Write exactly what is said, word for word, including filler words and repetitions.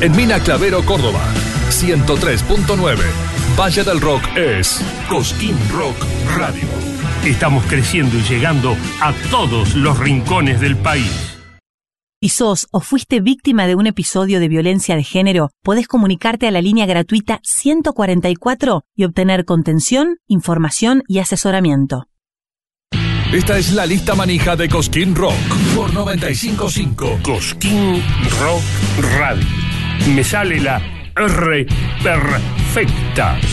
En Mina Clavero, Córdoba, ciento tres punto nueve. Valle del Rock es Cosquín Rock Radio. Estamos creciendo y llegando a todos los rincones del país. Si sos o fuiste víctima de un episodio de violencia de género, podés comunicarte a la línea gratuita ciento cuarenta y cuatro y obtener contención, información y asesoramiento. Esta es la lista manija de Cosquín Rock por noventa y cinco punto cinco. Cosquín Rock Radio. Me sale la R perfecta.